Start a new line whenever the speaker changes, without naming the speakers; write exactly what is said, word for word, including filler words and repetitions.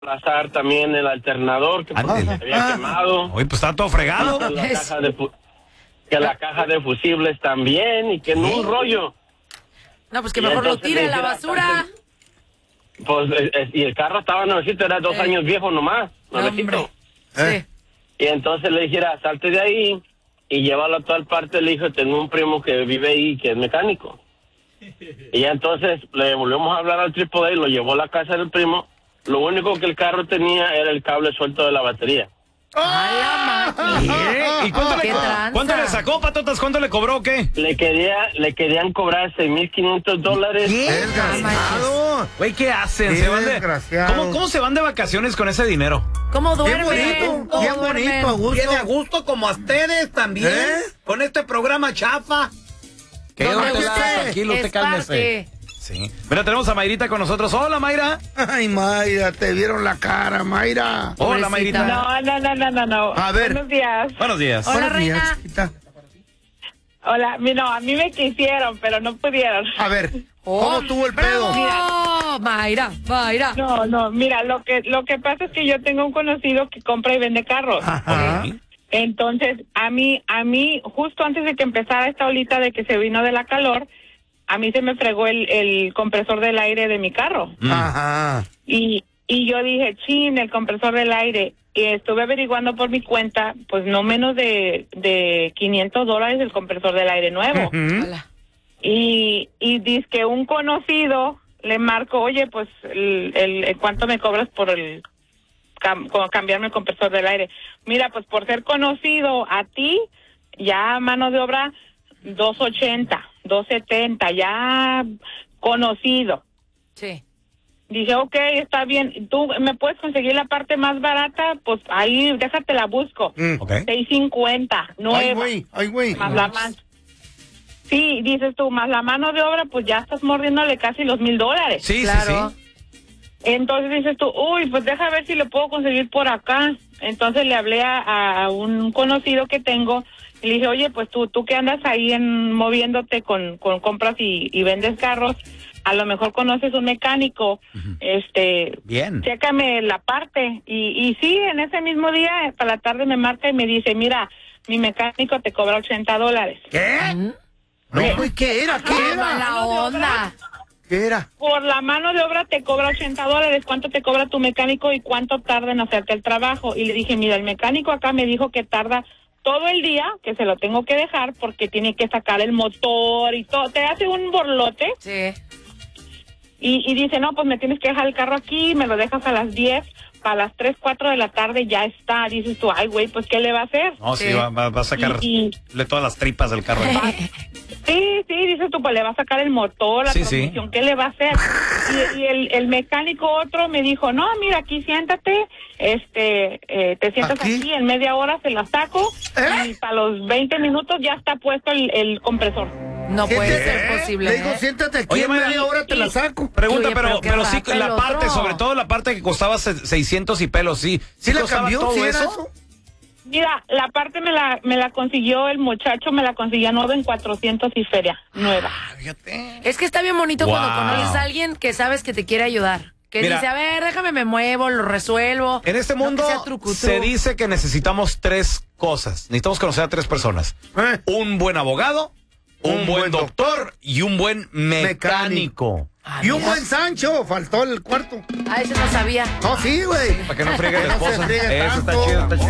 reemplazar también el alternador que porque se había
Ah.
quemado.
Oye, pues está todo fregado.
Que la caja de, fu- que la caja de fusibles también y que en un rollo.
No, pues que
Y
mejor lo
entonces
tire
le
a la
dijera,
basura.
Pues, eh, eh, y el carro estaba nuevecito, era dos
Sí.
años viejo nomás,
No,
nuevecito.
hombre.
Eh.
Sí.
Y entonces le dijera, salte de ahí y llévalo a tal parte. Le dije, tengo un primo que vive ahí, que es mecánico. Y ya entonces le volvimos a hablar al triple A y lo llevó a la casa del primo. Lo único que el carro tenía era el cable suelto de la batería.
¡A la máquina!
¿Qué? ¿Y cuánto,
¿Qué
le,
tranza?
cuánto le sacó, patotas? ¿Cuánto le cobró o qué?
Le quería, le querían cobrar seis mil quinientos dólares.
Desgraciado.
Güey, ¿qué hacen?
Qué
¿Se van de,
desgraciado.
¿cómo, ¿Cómo se van de vacaciones con ese dinero?
¿Cómo
Bien
duermen?
bonito,
¿Cómo
bien
duermen?
bonito, a gusto.
Viene a gusto como a ustedes también.
¿Eh?
Con este programa chafa.
¿Qué?
¿Dónde
Usted
está?
está tranquilo, usted
Es
cálmese.
parte.
Sí. Mira, tenemos a Mayrita con nosotros. Hola, Mayra.
Ay, Mayra, te vieron la cara, Mayra.
Hola,
Pobrecita.
Mayrita.
No, no, no, no, no, no.
A ver.
Buenos días.
Buenos días.
Hola,
Buenos días,
reina.
chiquita.
Hola, mi- no, a mí me quisieron, pero no pudieron.
A ver, ¿cómo
Oh,
estuvo el pedo?
¡Bravo! Mayra, Mayra.
No, no, mira, lo que lo que pasa es que yo tengo un conocido que compra y vende carros.
Ajá.
Entonces, a mí, a mí, justo antes de que empezara esta olita de que se vino de la calor, a mí se me fregó el, el compresor del aire de mi carro.
Ajá.
Y, y yo dije, chin, el compresor del aire. Y estuve averiguando por mi cuenta, pues no menos de, de quinientos dólares el compresor del aire nuevo.
Ujú.
Hola.
Y, y dice que un conocido le marco, oye, pues, el, el, el ¿cuánto me cobras por el cam- como cambiarme el compresor del aire? Mira, pues por ser conocido a ti, ya mano de obra, dos ochenta, dos setenta, ya conocido.
Sí.
Dice, ok, está bien, ¿tú me puedes conseguir la parte más barata? Pues ahí, déjate la busco.
Mm.
Ok.
seis cincuenta,
Ay,
nueva.
güey, ay, güey.
Más la mano. Sí, dices tú, más la mano de obra, pues ya estás mordiéndole casi los mil dólares.
Sí,
Claro.
sí, sí.
Entonces dices tú, uy, pues deja ver si lo puedo conseguir por acá. Entonces le hablé a, a un conocido que tengo y le dije, oye, pues tú, tú que andas ahí en moviéndote con, con compras y, y vendes carros, a lo mejor conoces un mecánico, este,
Bien.
chécame la parte. Y, y sí, en ese mismo día, para la tarde me marca y me dice, mira, mi mecánico te cobra ochenta dólares.
¿Qué?
¿Mm?
No, güey, ¿qué era? ¿Qué
¡Qué
era?
mala onda!
¿Qué era?
Por la mano de obra te cobra ochenta dólares. ¿Cuánto te cobra tu mecánico y cuánto tarda en hacerte el trabajo? Y le dije, mira, el mecánico acá me dijo que tarda todo el día, que se lo tengo que dejar porque tiene que sacar el motor y todo. Te hace un borlote
Sí.
y, y dice, no, pues me tienes que dejar el carro aquí, me lo dejas a las diez, para las tres, cuatro de la tarde ya está. Dices tú, ay, güey, pues ¿qué le va a hacer?
No, sí,
Sí.
va, va- va a sacarle
Y-
todas las tripas del carro.
Sí, sí, dices tú, pues le va a sacar el motor, la
Sí, sí.
transmisión, ¿qué le va a hacer? Y, y el, el mecánico otro me dijo, no, mira, aquí siéntate, este, eh, te sientas
¿Aquí?
aquí, en media hora se la saco
¿Eh?
y para los veinte minutos ya está puesto el, el compresor.
No puede
Siéntate.
ser posible.
Le digo,
¿eh?
siéntate aquí,
Oye,
en
Mayra,
media hora te la saco.
Pregunta,
Oye,
pero,
pero qué
pero sí,
rata
la
el
parte,
otro.
sobre todo la parte que costaba se- seiscientos y pelos, sí.
¿Sí la
costaba
cambió?
todo
¿Sí era
eso?
eso?
Mira, la parte me la, me la consiguió el muchacho, me la consiguió nueva en cuatrocientos y feria, nueva.
Ah, fíjate.
Es que está bien bonito
Wow.
cuando conoces a alguien que sabes que te quiere ayudar. Que
Mira.
dice, a ver, déjame me muevo, lo resuelvo.
En este
No que
mundo
sea trucutru.
se dice que necesitamos tres cosas. Necesitamos conocer a tres personas.
¿Eh?
Un buen abogado, un,
Un
buen,
buen
doctor y un buen mecánico.
Ah,
Y un
mira.
buen Sancho, faltó el cuarto.
Ah, ese no sabía.
No, sí, güey.
Para que no friegue la
Que no se
esposa.
friegue
Eso está
tanto.
chido, está chido.